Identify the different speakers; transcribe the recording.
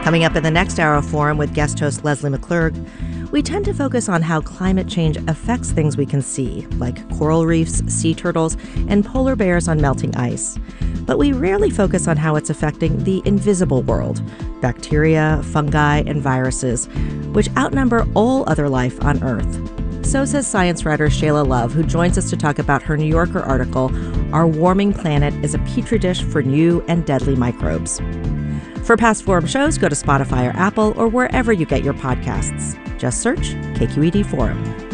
Speaker 1: Coming up in the next hour of Forum with guest host Leslie McClurg, we tend to focus on how climate change affects things we can see, like coral reefs, sea turtles, and polar bears on melting ice. But we rarely focus on how it's affecting the invisible world, bacteria, fungi, and viruses, which outnumber all other life on Earth. So says science writer Shayla Love, who joins us to talk about her New Yorker article, Our Warming Planet is a Petri Dish for New and Deadly Microbes. For past Forum shows, go to Spotify or Apple or wherever you get your podcasts. Just search KQED Forum.